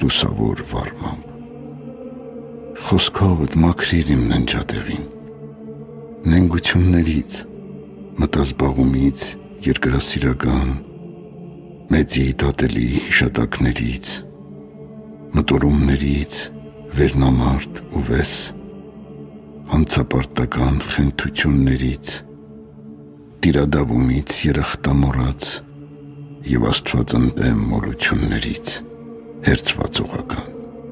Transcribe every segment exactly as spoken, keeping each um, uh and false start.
լուսավոր վարմամբ։ Խոսքովդ մաքրիր իմ ննջատեղին, նենգություններից, մտազբաղումից, երկրասիրական, մեծի տատելի հիշատակներից, մտորումներից, վերնամարդ ու վես, հանցապարտական խենթություններից, տիրադավումից երախտամոռաց և աստվածընդեմ մոլություններից հերձվածողական։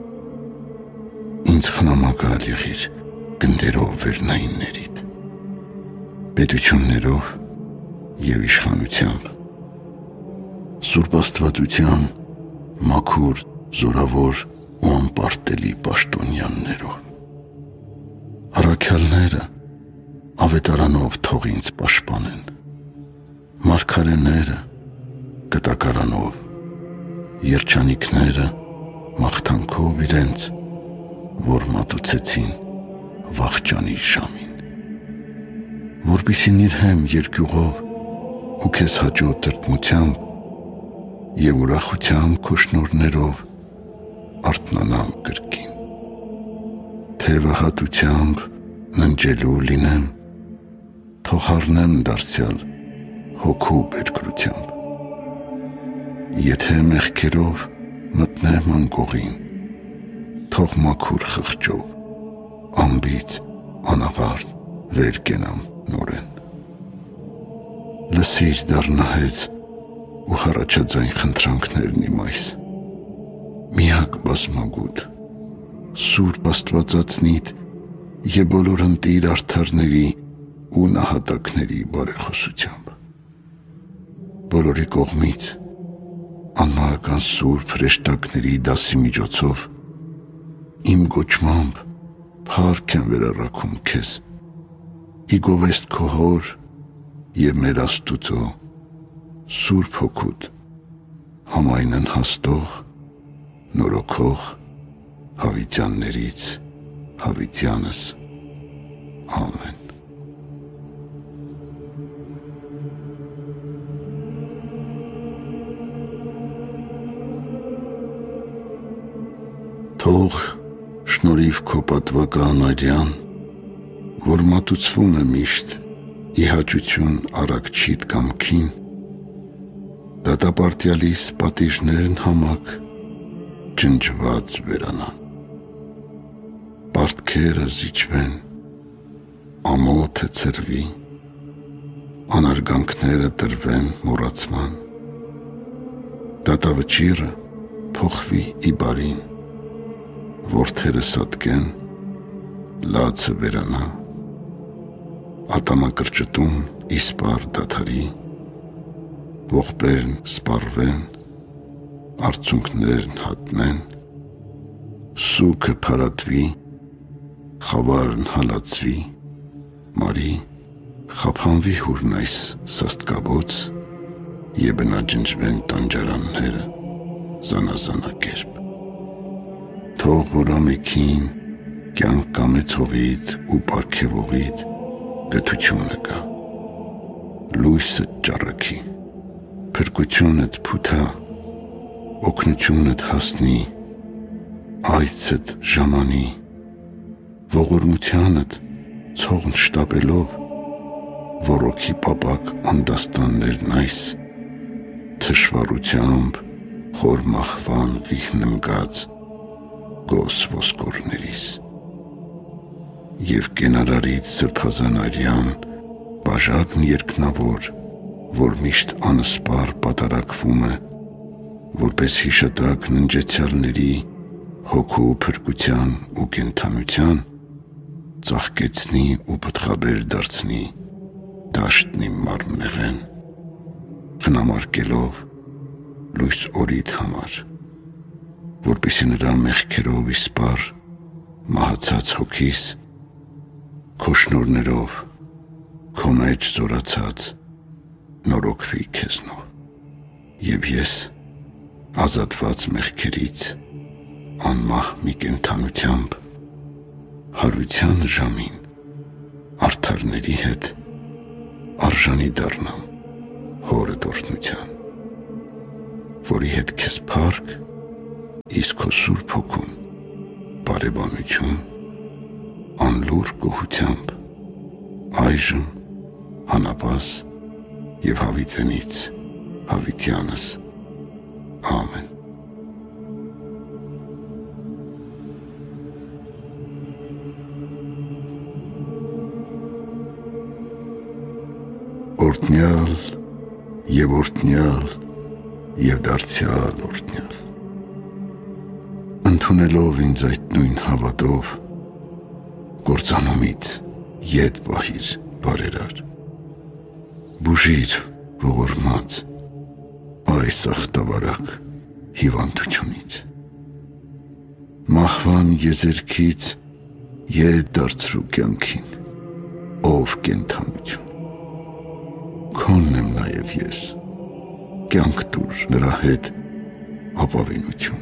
Ինձ խնամակալ եղիր գնդերով վերնայիններիդ, պետություններով և իշխանությամբ, Սուրբ Աստվածության մաքուր, զորավոր ու անպարտելի պաշտոնյաներով։ Առաքյալները ավետարանով թող ինձ պաշտպանեն, մարգարեները կտակարանով, երջանիկները մաղթանքով իրենց, որ մատուցեցին վախճանի ժամին, որպեսզի նիրհեմ երկյուղով ու քեզ հաճո տրտմությամբ և ուրախությամբ քո շնորհներով արթնանամ կրկին, թևը հատությամբ ննջելու լինեմ, թող հառնեմ դարձյալ հոգու բերկրությամբ, եթե մեղքերով մտնեմ անկողին, թող մաքուր խղճով, անբիծ, անաղարտ վեր կենամ նորեն։ Լսիր դառնահեծ ու հառաջաձայն խնդրանքներն իմ այս, միակ բազմագութ, Սուրբ Աստվածածնիդ և բոլոր ընտիր արդարների ու նահատակների բարեխոսությամբ։ Բոլորի կողմից անմահական սուրբ հրեշտակների դասի միջոցով իմ գոչմամբ փառք եմ վերառաքում քեզ, ի գովեստ քո հոր և մեր Աստուծո Սուրբ Հոգուդ համայնն հաստող, նորոգող հավիտյաններից հավիտյանս։ Ամեն։ Թող շնորհիվ քո պատվական արյան, որ մատուցվում է միշտ ի հաճություն առաքչիդ կամքին, դատապարտյալիս պատիժներն համակ ջնջված վերանան, պարտքերը զիջվեն, ամոթը ցրվի, անարգանքները տրվեն մոռացման, դատավճիռը փոխվի ի բարին, որդերը սատկեն, լացը վերանա, ատամակրճտում իսպար դադարի, ողբերն սպառվեն, արցունքներն հատնեն, սուգը փարատվի, խավարն հալածվի, մարի խափանվի հուրն այս սաստկաբոց և բնաջնջվեն տանջարանները զանազանակերպ։ Թող որ ամեքին կյանք կամեցողիդ ու պարգևողիդ գթությունը գա, լույսը ճառագի, փրկությունդ փութա, օգնությունդ հասնի, այցդ ժամանի, ողորմությանդ ցողն շտապելով, ոռոգի պապակ անդաստաններն այս, թշվառությամբ խոր մահվան վիհն ընկած գոս ոսկորներիս, և կենարարից սրբազան արյան բաժակն երկնավոր, որ միշտ անսպար պատարակվում է, որպես հիշատակ ննջեցյալների հոգու փրկության ու կենդանության, ծաղկեցնի ու պտղաբեր դարձնի դաշտն իմ մարմնեղեն, խնամարկելով լույս օրիդ համար, որպեսզի նրա մեղքերով իսպար մահացած հոգիս, քո շնորհներով, քո մեջ զորացած նորոգվի քեզնով, և ես ազատված մեղքերից անմահ մի կենդանությամբ հարության ժամին արդարների հետ արժանի դառնամ հորդ օրհնության, որի հետ քեզ փառք իսկ քո Սուրբ Հոգուն բարեբանություն, անլուր գոհությամբ, այժմ հանապաս և հավիտենից հավիտյանս, ամեն։ Օրհնյալ և օրհնյալ և դարձյալ օրհնյալ, ընդունելով ինձ այդ նույն հավատով, կործանումից ետ պահիր բարերար, բուժիր ողորմած այս ախտավարակ հիվանդությունից, մահվան եզերքից ետ դարձրու կյանքին, ով կենդանություն, քոնն եմ նաև ես, կյանք տուր նրա հետ ապավինություն,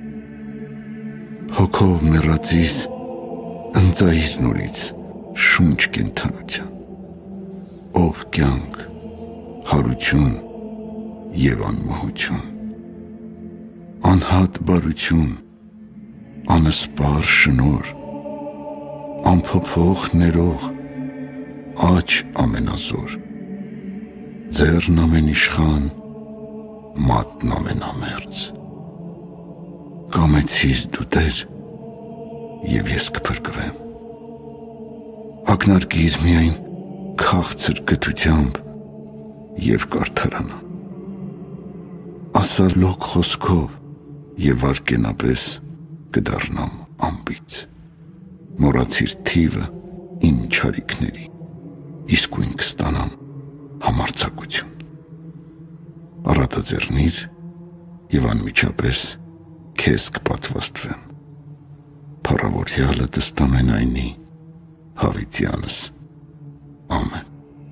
հոգով մեռածիս ընծայիր նորից շունչ կենդանության, ով կյանք, հարություն և անմահություն, անհատ բարություն, անսպար շնոր, անփոփոխ ներող, աջ ամենազոր, ձեռն ամենիշխան, մատն ամենամերձ, կամեցիր դու Տեր, և ես կփրկվեմ, ակնարկիր միայն քաղցր գթությամբ և կարդարանա, ասա լոկ խոսքով և վարկենապես կդառնամ անբիծ, մոռացիր թիվը իմ չարիքների, իսկույն կստանամ համարձակություն, առատաձեռնիր և անմիջապես քեզ կպատվաստվեմ, փառավորյալը տստամենայնի հավիտյանս, ամեն։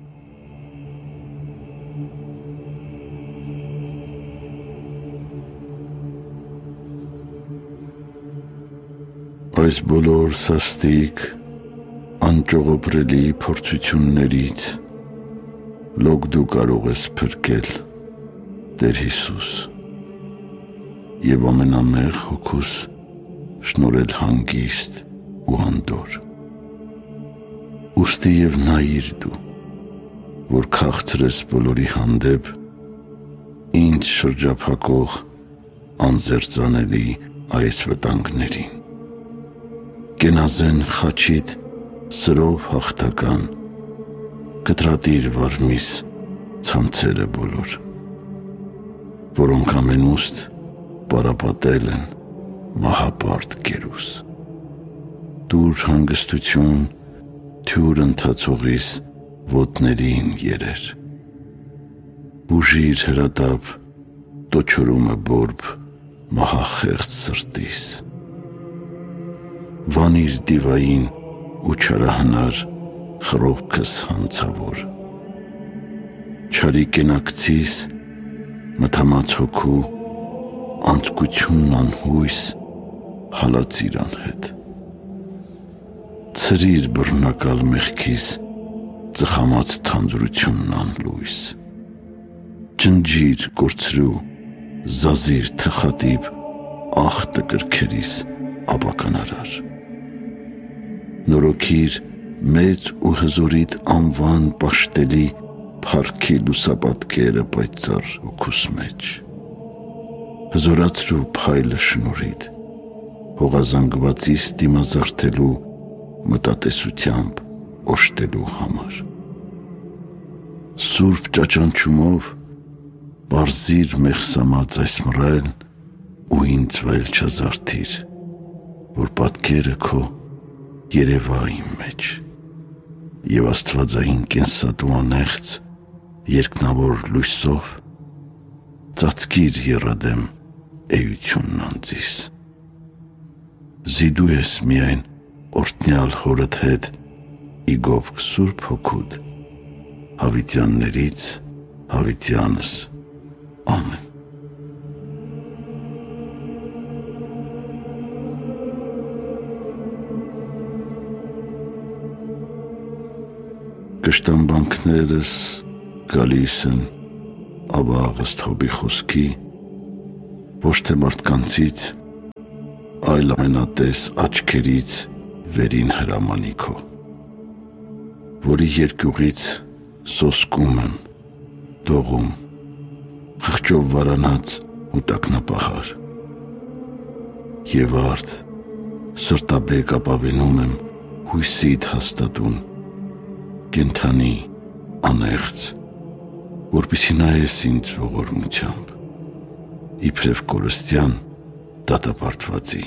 Այս բոլոր սաստիկ, անճողոպրելի փորձություններից լոկ դու կարող ես փրկել, Տեր Հիսուս, և ամենամեղ հոգուս շնորհել հանգիստ ու անդոր, ուստի և նայիր դու, որ քաղցրես բոլորի հանդեպ, ինձ շրջափակող անզերծանելի այս վտանգներին, կենազեն խաչիդ սրով հաղթական, կտրատիր վարմիս ցանցերը բոլոր, որոնք ամենուստ պարապատել են մահապարտ կերուս, դուր հանգստություն թյուր ընթացողիս ոտներին երեր, բուժիր հրատապ տոչորումը բորբ մահախեղծ սրտիս, վանիր դիվային ու չարահնար խռովքս հանցավոր, չարի կենակցիս մթամած հոգու անձկությունն անհույս հալածիր անհետ, ցրիր բռնակալ մեղքիս ծխամած թանձրությունն անլույս, ջնջիր կորցրու զազիր թխատիպ ախտը կրքերիս ապականարար, նորոգիր մեծ ու հզորիդ անվան պաշտելի փառքի լուսապատկերը պայծառ հոգուս մեջ, հզորացրու փայլը շնորհիդ, հողազանգվածիս դիմազարդելու մտատեսությամբ օժտելու համար, սուրբ ճաճանչումով պարզիր մեղսամած այս մռայլն ու ինձ վայել չազարդիր, որ պատկերը քո երևա իմ մեջ, և աստվածային կենսատու անեղծ երկնավոր լույսով ծածկիր եռադեմ էությունն անձիս, զիդու ես միայն օրհնյալ հորդ հետ իգովք Սուրբ Հոգուդ, հավիտյաններից հավիտյանս, ամեն։ Կշտամբանքներս գալիս են ավաղ ըստ Հոբի խոսքի, ոչ թե մարդկանցից, այլ ամենատես աչքերից վերին հրամանի քո, որի երկյուղից սոսկում եմ, դողում, խղճով վարանած ու տակնապահար, և արդ սրտաբեկ ապավենում եմ հույսիդ հաստատուն, կենթանի, անեղծ, որպեսզի նայես ինձ ողորմությամբ, իբրև կորստյան դատապարտվածի։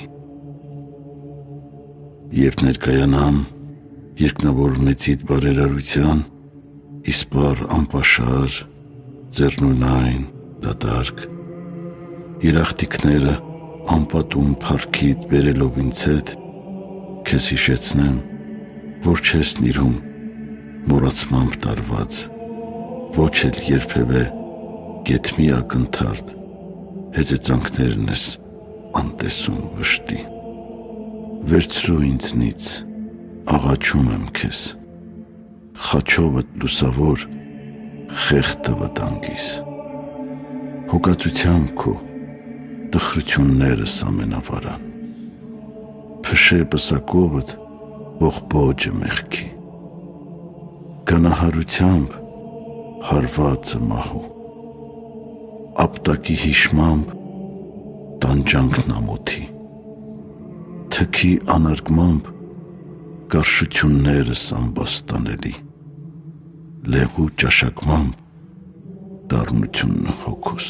Երբ ներկայանամ երկնավոր մեծիդ բարերարության, իսպառ անպաշար, ձեռնունայն, դատարկ, երախտիկները անպատում փառքիդ բերելով ինձ հետ, քեզ հիշեցնեմ, որ չես նիրհում մոռացմամբ տարված, ոչ էլ երբևէ գեթ մի ակնթարթ հեծեծանքներն ես անտեսում վշտի։ Վերցրու ինձնից, աղաչում եմ քեզ, խաչովդ լուսավոր խեղդը վտանգիս, հոգածությամբ քո տխրություններս ամենավարան, փշե պսակովդ ողբոջը մեղքի, գանահարությամբ հարվածը մահու, ապտակի հիշմամբ տանջանքն ամոթի, թքի անարգմամբ կարշություններս ամբաստանելի, լեղու ճաշակմամբ դառնությունն հոգուս։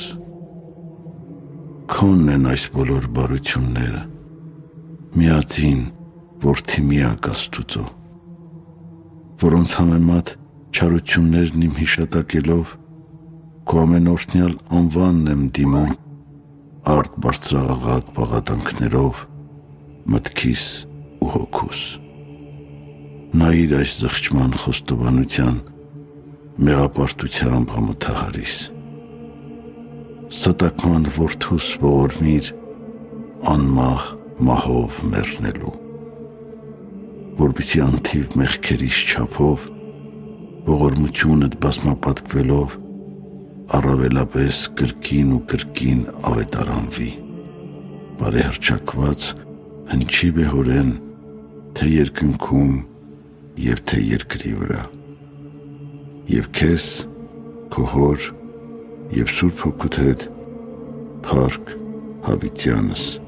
Քոնն են այս բոլոր բարությունները, միածին որդիմիակ Աստուծո, որոնց համեմատ չարություններն իմ հիշատակելով, քո ամենօրհնյալ անվանն եմ դիմում արդ բարձրաղաղակ բաղատանքներով մտքիս ու հոգուս։ Նայիր այս զղջման խոստովանության մեղապարտությամբ համոթահարիս, ստակման որդուս ողորմիր անմահ մահով մեռնելու, որպեսզի անթիվ մեղքերիս չափով ողորմությունդ բազմապատկվելով առավելապես կրկին ու կրկին ավետարանվի, բարեհռչակված հնչի վեհորեն թե երկնքում և թե երկրի վրա, և քեզ, քո հոր և Սուրբ Հոգուդ հետ փառք հավիտյանս